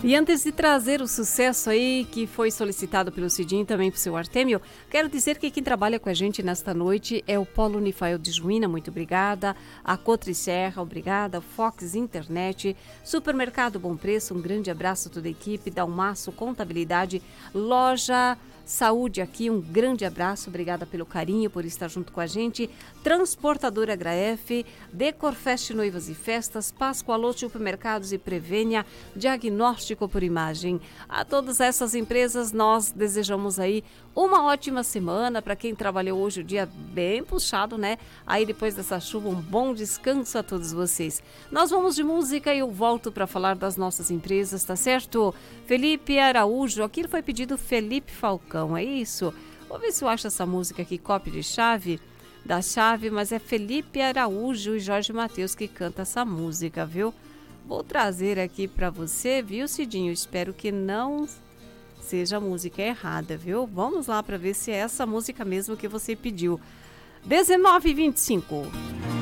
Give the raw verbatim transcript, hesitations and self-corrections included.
E antes de trazer o sucesso aí que foi solicitado pelo Cidinho, também para o seu Artêmio, quero dizer que quem trabalha com a gente nesta noite é o Polo Unifael de Juína, muito obrigada, a Cotri Serra, obrigada, Fox Internet, Supermercado Bom Preço, um grande abraço a toda a equipe, Dalmaço Contabilidade, Loja Saúde aqui, um grande abraço, obrigada pelo carinho, por estar junto com a gente, Transportadora Agraef, Decorfest Noivas e Festas, Pascoalô Supermercados e Prevênia, Diagnóstico por Imagem. A todas essas empresas nós desejamos aí uma ótima semana, para quem trabalhou hoje o dia bem puxado, né? Aí depois dessa chuva, um bom descanso a todos vocês. Nós vamos de música e eu volto para falar das nossas empresas, tá certo? Felipe Araújo, aqui foi pedido Felipe Falcão, é isso? Vou ver se eu acho essa música aqui, cópia de chave, da chave, mas é Felipe Araújo e Jorge Mateus que canta essa música, viu? Vou trazer aqui para você, viu, Cidinho? Espero que não seja a música errada, viu? Vamos lá para ver se é essa música mesmo que você pediu. dezenove e vinte e cinco.